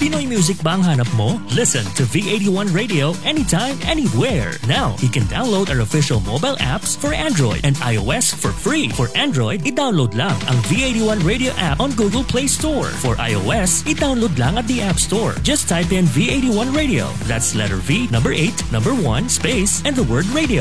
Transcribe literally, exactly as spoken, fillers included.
Pinoy music ba ang hanap mo? Listen to V eighty-one Radio anytime, anywhere. Now, you can download our official mobile apps for Android and iOS for free. For Android, i-download lang ang V eighty-one Radio app on Google Play Store. For iOS, i-download lang at the App Store. Just type in V eighty-one Radio. That's letter V, number eight, number one, space, and the word radio.